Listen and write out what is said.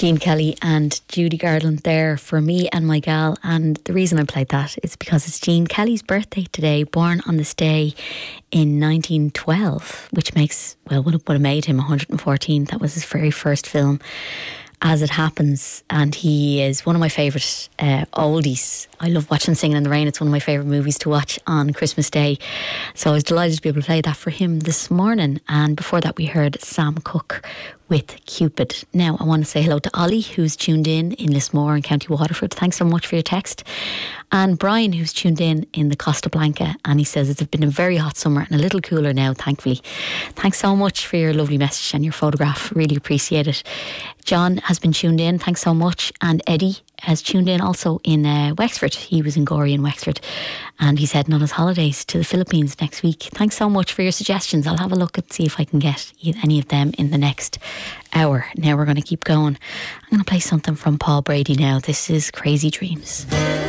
Gene Kelly and Judy Garland there for Me and My Gal. And the reason I played that is because it's Gene Kelly's birthday today, born on this day in 1912, which makes, well, would have made him 114. That was his very first film, As It Happens, and he is one of my favourite oldies. I love watching Singing in the Rain. It's one of my favourite movies to watch on Christmas Day. So I was delighted to be able to play that for him this morning. And before that we heard Sam Cooke with Cupid. Now I want to say hello to Ollie, who's tuned in Lismore in County Waterford. Thanks so much for your text. And Brian, who's tuned in the Costa Blanca, and he says it's been a very hot summer and a little cooler now, thankfully. Thanks so much for your lovely message and your photograph. Really appreciate it. John has been tuned in, thanks so much. And Eddie has tuned in also in Wexford. He was in Gorey in Wexford, and he's heading on his holidays to the Philippines next week. Thanks so much for your suggestions. I'll have a look and see if I can get any of them in the next hour. Now we're going to keep going. I'm going to play something from Paul Brady now. This is Crazy Dreams.